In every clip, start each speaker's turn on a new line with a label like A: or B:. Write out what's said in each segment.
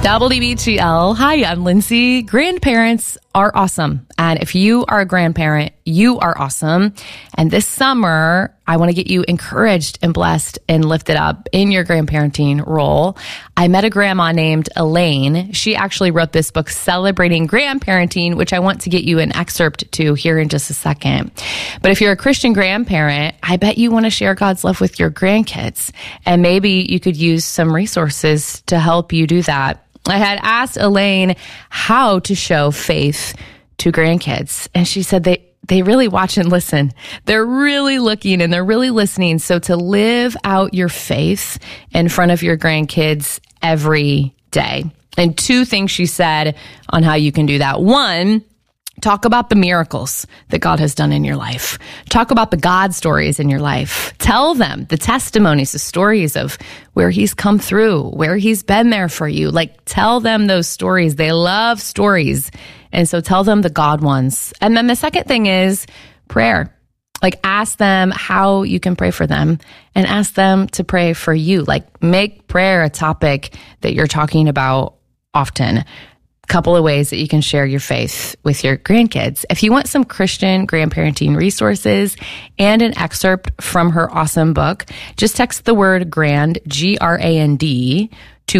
A: WBGL. Hi, I'm Lindsay. Grandparents are awesome. And if you are a grandparent, you are awesome. And this summer, I want to get you encouraged and blessed and lifted up in your grandparenting role. I met a grandma named Elaine. She actually wrote this book, Celebrating Grandparenting, which I want to get you an excerpt to here in just a second. But if you're a Christian grandparent, I bet you want to share God's love with your grandkids. And maybe you could use some resources to help you do that. I had asked Elaine how to show faith to grandkids, and she said they really watch and listen. They're really looking and they're really listening. So to live out your faith in front of your grandkids every day. And two things she said on how you can do that. One, talk about the miracles that God has done in your life. Talk about the God stories in your life. Tell them the testimonies, the stories of where he's come through, where he's been there for you. Like, tell them those stories. They love stories. And so tell them the God ones. And then the second thing is prayer. Like, ask them how you can pray for them and ask them to pray for you. Like, make prayer a topic that you're talking about often. Couple of ways that you can share your faith with your grandkids. If you want some Christian grandparenting resources and an excerpt from her awesome book, just text the word GRAND, GRAND, to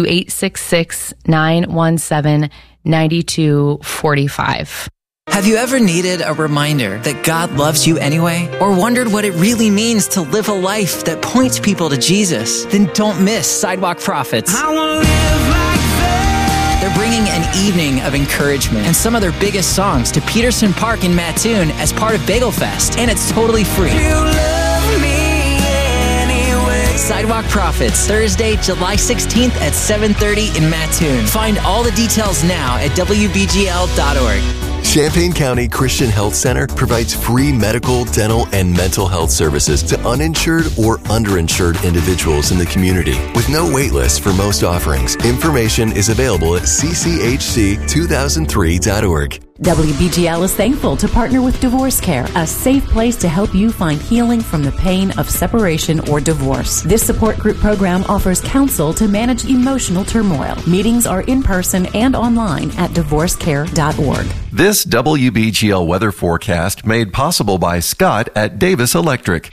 A: 866-917-9245.
B: Have you ever needed a reminder that God loves you anyway? Or wondered what it really means to live a life that points people to Jesus? Then don't miss Sidewalk Prophets.
C: I wanna live like that.
B: They're bringing an evening of encouragement and some of their biggest songs to Peterson Park in Mattoon as part of Bagel Fest, and it's totally free.
C: You love me anyway.
B: Sidewalk Prophets, Thursday, July 16th at 7:30 in Mattoon. Find all the details now at WBGL.org.
D: Champaign County Christian Health Center provides free medical, dental, and mental health services to uninsured or underinsured individuals in the community with no wait list for most offerings. Information is available at cchc2003.org.
E: WBGL is thankful to partner with Divorce Care, a safe place to help you find healing from the pain of separation or divorce. This support group program offers counsel to manage emotional turmoil. Meetings are in person and online at divorcecare.org.
F: This WBGL weather forecast made possible by Scott at Davis Electric.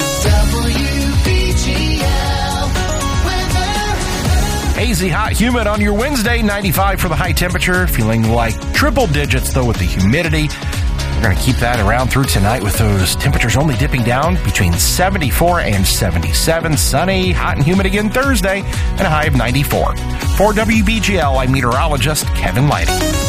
G: Hazy, hot, humid on your Wednesday, 95 for the high temperature. Feeling like triple digits, though, with the humidity. We're going to keep that around through tonight with those temperatures only dipping down between 74 and 77. Sunny, hot and humid again Thursday, and a high of 94. For WBGL, I'm meteorologist Kevin Lighty.